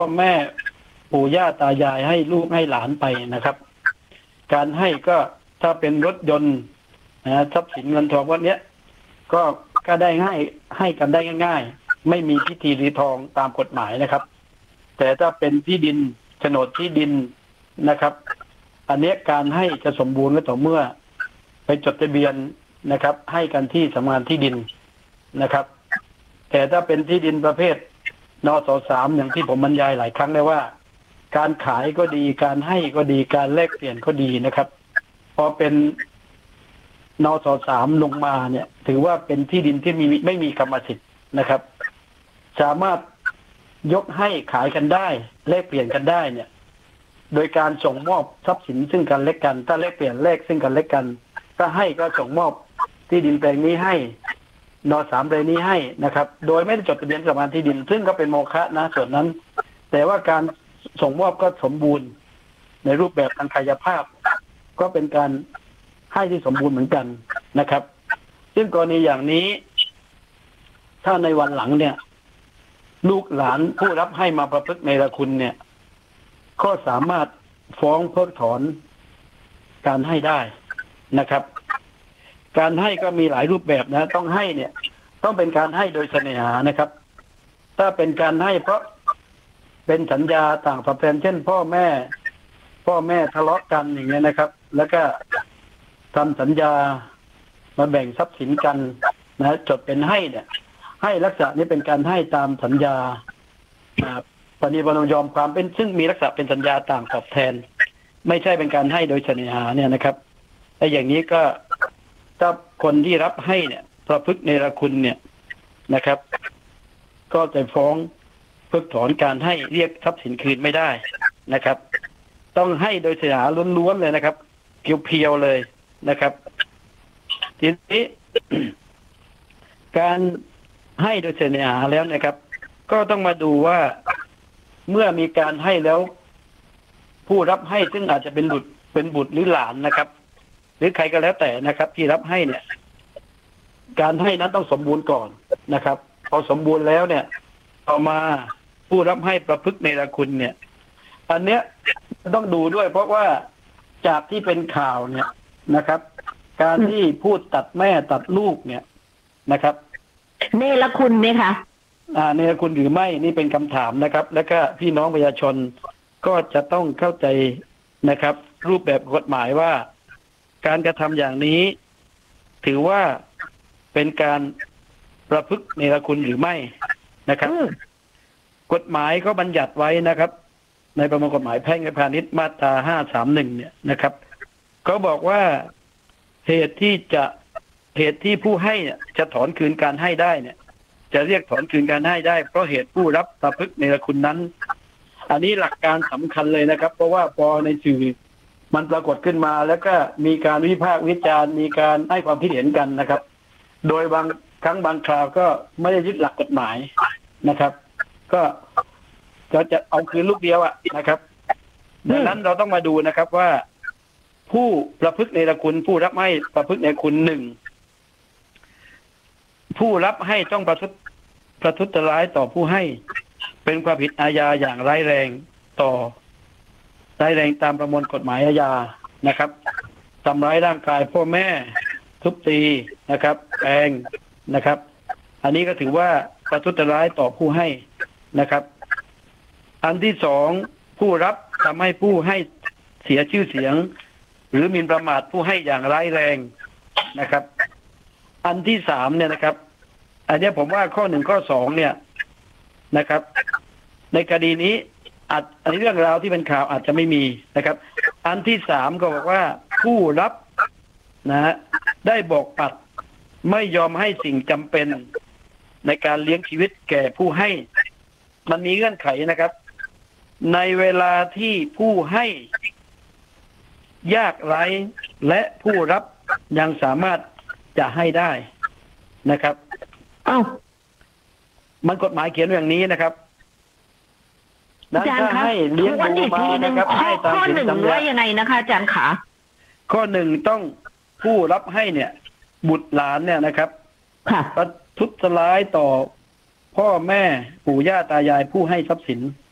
พ่อแม่ปู่ย่าตายายให้ลูกให้หลานไปนะครับการให้ก็ถ้าเป็นรถยนต์ทรัพย์สินเงินทองวันนี้ก็ได้ให้กันได้ง่ายๆไม่มีพิธีรีตองตามกฎหมายนะครับแต่ถ้าเป็นที่ดินโฉนดที่ดินนะครับอันนี้การให้จะสมบูรณ์ก็ต่อเมื่อไปจดทะเบียนนะครับให้กันที่สำนักงานที่ดินนะครับแต่ถ้าเป็นที่ดินประเภทนส.3อย่างที่ผมบรรยายหลายครั้งแล้วว่าการขายก็ดีการให้ก็ดีการแลกเปลี่ยนก็ดีนะครับพอเป็นนส.3ลงมาเนี่ยถือว่าเป็นที่ดินที่ไม่มีกรรมสิทธิ์นะครับสามารถยกให้ขายกันได้แลกเปลี่ยนกันได้เนี่ยโดยการส่งมอบทรัพย์สินซึ่งกันและกันถ้าแลกเปลี่ยนแลกซึ่งกันและกันถ้าให้ก็ส่งมอบที่ดินแปลงนี้ให้น.3แปลงนี้ให้นะครับโดยไม่ได้จดทะเบียนสำนักงานที่ดินซึ่งก็เป็นโมฆะนะส่วนนั้นแต่ว่าการส่งมอบก็สมบูรณ์ในรูปแบบทางกายภาพก็เป็นการให้ที่สมบูรณ์เหมือนกันนะครับซึ่งกรณีอย่างนี้ถ้าในวันหลังเนี่ยลูกหลานผู้รับให้มาประพฤติในละคุณเนี่ยก็สามารถฟ้องเพิกถอนการให้ได้นะครับการให้ก็มีหลายรูปแบบนะต้องให้เนี่ยต้องเป็นการให้โดยเสน่หานะครับถ้าเป็นการให้เพราะเป็นสัญญาต่างตอบแทนเช่นพ่อแม่ทะเลาะกันอย่างเงี้ยนะครับแล้วก็ทำสัญญามาแบ่งทรัพย์สินกันนะจดเป็นให้เนี่ยให้ลักษณะนี้เป็นการให้ตามสัญญาปณิประนอมยอมความเป็นซึ่งมีลักษณะเป็นสัญญาต่างตอบแทนไม่ใช่เป็นการให้โดยเสน่หาเนี่ยนะครับแต่อย่างนี้ก็ถ้าคนที่รับให้เนี่ยประพฤติเนรคุณเนี่ยนะครับก็จะฟ้องเพิกถอนการให้เรียกทรัพย์สินคืนไม่ได้นะครับต้องให้โดยเสน่หาล้วนๆเลยนะครับเพียวๆเลยนะครับทีนี้ การให้โดยเสน่หาแล้วนะครับก็ต้องมาดูว่าเมื่อมีการให้แล้วผู้รับให้ซึ่งอาจจะเป็นบุตรหรือหลานนะครับหรือใครก็แล้วแต่นะครับที่รับให้เนี่ยการให้นั้นต้องสมบูรณ์ก่อนนะครับพอสมบูรณ์แล้วเนี่ยต่อมาผู้รับให้ประพฤติในละคุณเนี่ยอันเนี้ยต้องดูด้วยเพราะว่าจากที่เป็นข่าวเนี่ยนะครับการที่พูดตัดแม่ตัดลูกเนี่ยนะครับเนรคุณไหมคะเนรคุณหรือไม่นี่เป็นคำถามนะครับแล้วก็พี่น้องประชาชนก็จะต้องเข้าใจนะครับรูปแบบกฎหมายว่าการกระทำอย่างนี้ถือว่าเป็นการประพฤติเนรคุณหรือไม่นะครับกฎหมายก็บัญญัติไว้นะครับในประมวลกฎหมายแพ่งและพาณิชย์มาตรา531เนี่ยนะครับก็บอกว่าเหตุที่ผู้ให้จะถอนคืนการให้ได้เนี่ยจะเรียกถอนคืนการให้ได้เพราะเหตุผู้รับประพฤติเนรคุณนั้นอันนี้หลักการสำคัญเลยนะครับเพราะว่าพอในสื่อมันปรากฏขึ้นมาแล้วก็มีการวิพากษ์วิจารณ์มีการให้ความคิดเห็นกันนะครับโดยบางครั้งบางคราวก็ไม่ได้ยึดหลักกฎหมายนะครับก็จะเอาคืนลูกเดียวนะครับดังนั้นเราต้องมาดูนะครับว่าผู้ประพฤติเนรคุณผู้รับให้ประพฤติเนรคุณ1ผู้รับให้ต้องประทุษร้ายต่อผู้ให้เป็นความผิดอาญาอย่างร้ายแรงตามประมวลกฎหมายอาญานะครับทำร้ายร่างกายพ่อแม่ทุบตีนะครับแทงนะครับอันนี้ก็ถือว่าประทุษร้ายต่อผู้ให้นะครับอันที่2ผู้รับทำให้ผู้ให้เสียชื่อเสียงหรือหมิ่นประมาทผู้ให้อย่างร้ายแรงนะครับอันที่3เนี่ยนะครับอันนี้ผมว่าข้อ1ข้อ2เนี่ยนะครับในคดีนี้อันนี้เรื่องราวที่เป็นข่าวอาจจะไม่มีนะครับอันที่3ก็บอกว่าผู้รับนะได้บอกปัดไม่ยอมให้สิ่งจำเป็นในการเลี้ยงชีวิตแก่ผู้ให้มันมีเงื่อนไขนะครับในเวลาที่ผู้ให้ยากไร้และผู้รับยังสามารถจะให้ได้นะครับมันกฎหมายเขียนอย่างนี้นะครับอาจารย์คะให้เลี้ยงดูมานะครับให้ตามข้อ1ว่ายังไงนะคะอาจารย์ขาข้อ1ต้องผู้รับให้เนี่ยบุตรหลานเนี่ยนะครับประทุษร้ายต่อพ่อแม่ปู่ย่าตายายผู้ให้ทรัพย์สิน